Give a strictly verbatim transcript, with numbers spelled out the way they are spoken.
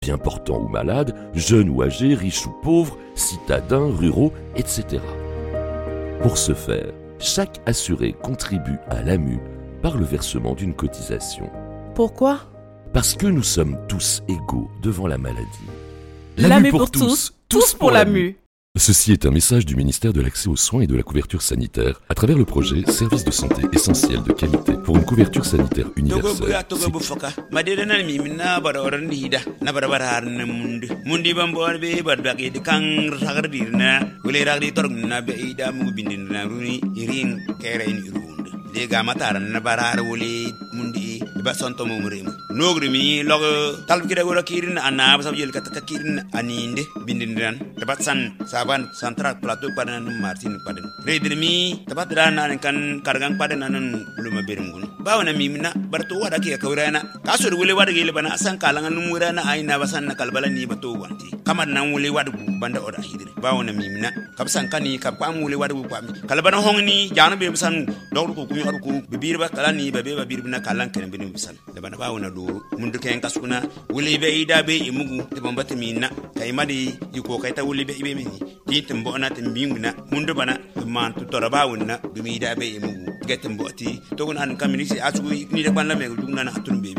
bien portants ou malades, jeunes ou âgés, riches ou pauvres, citadins, ruraux, et cetera. Pour ce faire, chaque assuré contribue à l'A M U par le versement d'une cotisation. Pourquoi ? Parce que nous sommes tous égaux devant la maladie. L'A M U pour tous, tous pour l'A M U. Ceci est un message du ministère de l'Accès aux soins et de la couverture sanitaire à travers le projet Services de santé essentiels de qualité pour une couverture sanitaire universelle. Lega mataran na barar wuli mundi ba sonto mo murim nogri mi logo talbikida wala kirin ana ba sabjel kataka kirin aninde bindindan tabat san saban central plateau padan martin padan redrimi tabat dana kan kargang padan nan uluma berengun bawana mi mina barto wada ke kawrana kasur wuli wada gele bana san kalangan numurana aina basan na kalbala ni bato wanti kamar nan wuli wada banda oda hidri bawana mi mina kabsan kani kapam wuli wada bu pami kalbana hongni janu be san dawru ko arku bibirba kalani babe babirna kalan kan bin misal da bana bawo na do mun duka yan kasuna wuli be ida be imugu te bambata minna kay madi yiko kay ta wuli be ibe mini titin bo na tin binguna mun do bana man to toraba wonna bi ida be imugu getem boti to gon an kamini asu ni da ban la me dugna na atun be